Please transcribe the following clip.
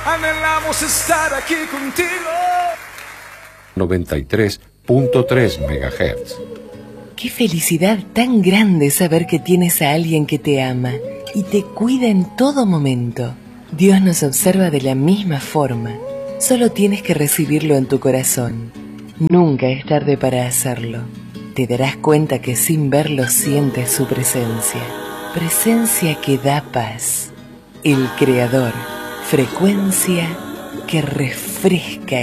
Anhelamos estar aquí contigo. 93.3 MHz. Qué felicidad tan grande saber que tienes a alguien que te ama y te cuida en todo momento. Dios nos observa de la misma forma. Solo tienes que recibirlo en tu corazón. Nunca es tarde para hacerlo. Te darás cuenta que sin verlo sientes su presencia. Presencia que da paz. El Creador. Frecuencia que refresca